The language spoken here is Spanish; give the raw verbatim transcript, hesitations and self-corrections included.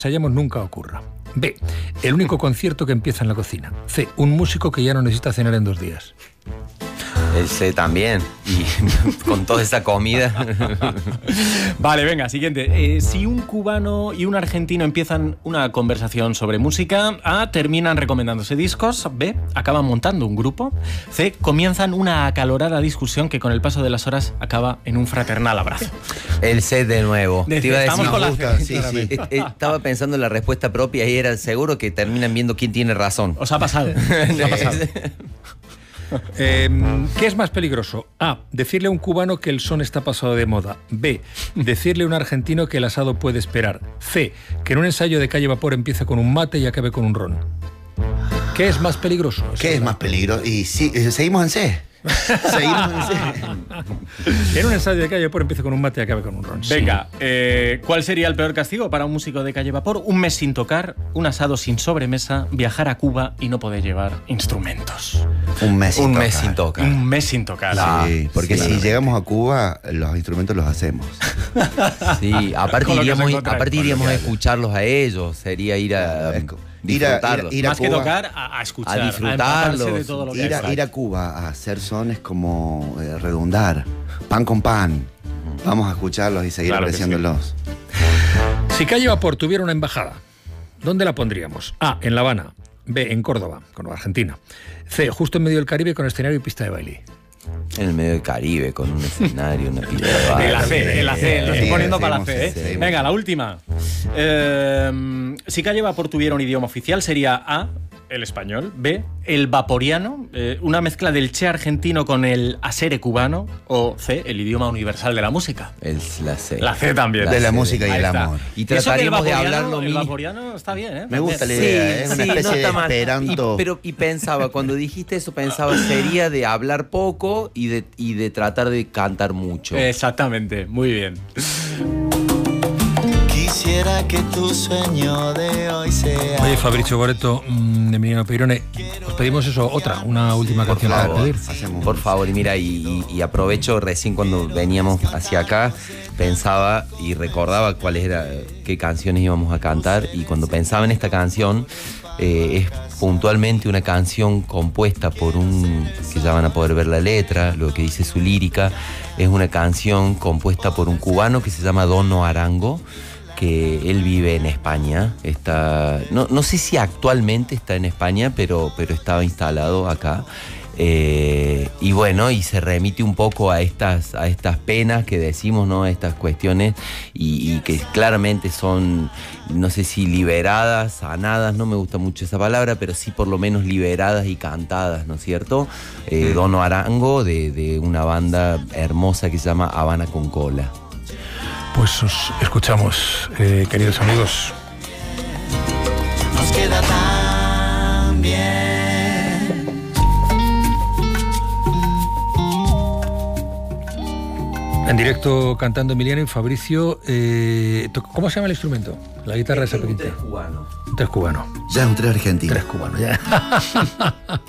ensayamos nunca ocurra. B. El único concierto que empieza en la cocina. C. Un músico que ya no necesita cenar en dos días. El C también. Y con toda esa comida. Vale, venga, siguiente. Eh, si un cubano y un argentino empiezan una conversación sobre música, A. Terminan recomendándose discos. B. Acaban montando un grupo. C. Comienzan una acalorada discusión que con el paso de las horas acaba en un fraternal abrazo. El C de nuevo. De, Te iba a estamos decir, con la gusta, C. sí, sí. Estaba pensando en la respuesta propia y era seguro que terminan viendo quién tiene razón. ¿Os ha pasado? ¿Os ha pasado? Eh, ¿Qué es más peligroso? A. Decirle a un cubano que el son está pasado de moda. B. Decirle a un argentino que el asado puede esperar. C. Que en un ensayo de Calle Vapor empiece con un mate y acabe con un ron. ¿Qué es más peligroso? ¿Qué es más peligroso? Y sí, seguimos en C. Seguimos en C. Que en un ensayo de Calle Vapor empiece con un mate y acabe con un ron. Venga, Sí. eh, ¿cuál sería el peor castigo para un músico de Calle Vapor? Un mes sin tocar, un asado sin sobremesa, viajar a Cuba y no poder llevar instrumentos. Un mes sin Un tocar. mes sin tocar. Un mes sin tocar. Sí, porque sí, si claro. llegamos a Cuba, los instrumentos los hacemos. Sí, aparte Con lo que se iríamos, encuentra aparte ahí. iríamos a escucharlos a ellos. Sería ir a Es co- disfrutarlos. ir a- ir a- ir Más que Cuba, tocar, a, a escuchar, a disfrutarlos, empaparse de todo lo que Ir hay. a, ir a Cuba a hacer son es como eh, redundar. Pan con pan. Vamos a escucharlos y seguir Claro que apreciándolos. Si Calle Vapor tuviera una embajada, ¿dónde la pondríamos? A. En La Habana. B. En Córdoba, con Argentina. C. Justo en medio del Caribe con escenario y pista de baile. En el medio del Caribe, con un escenario, una pista de baile. En la C, en la C, lo estoy Sí, poniendo para la seguimos, C. ¿eh? seguimos. Venga, la última. Eh, si Calle Vapor tuviera un idioma oficial, sería A, el español, B, el vaporiano, eh, una mezcla del che argentino con el asere cubano, o C, el idioma universal de la música. Es la C. La C también. De la C. música y Ahí el está. amor. Y eso que el trataríamos de vaporiano- hablarlo El mini- vaporiano está bien, ¿eh? Me gusta la Sí, idea, es una especie no está de mal. esperanto. Y, pero, y pensaba, cuando dijiste eso, pensaba, sería de hablar poco y de, y de tratar de cantar mucho. Exactamente, muy bien. Quisiera que tu sueño de hoy sea. Oye, Fabricio Goreto, mmm, Emiliano Peirone, os pedimos eso, otra, una última Por canción para favor, pedir. Hacemos- por favor, y mira, y, y- y aprovecho recién cuando veníamos hacia acá, pensaba y recordaba cuáles era, qué canciones íbamos a cantar, y cuando pensaba en esta canción, eh, es puntualmente una canción compuesta por un, que ya van a poder ver la letra, lo que dice su lírica, es una canción compuesta por un cubano que se llama Dono Arango, que él vive en España, está, no, no sé si actualmente está en España, pero, pero estaba instalado acá. Eh, y bueno, y se remite un poco a estas, a estas penas que decimos, ¿no? A estas cuestiones, y, y que claramente son, no sé si liberadas, sanadas, no me gusta mucho esa palabra, pero sí por lo menos liberadas y cantadas, ¿no es cierto? Eh, Dono Arango, de, de una banda hermosa que se llama Habana con Cola. Pues os escuchamos, eh, queridos amigos. Nos queda tan bien. En directo cantando Emiliano y Fabricio. Eh, to- ¿Cómo se llama el instrumento? La guitarra esa pequeñita. cubano. Un tres cubano. Ya es un tres argentino. Tres cubano, ya.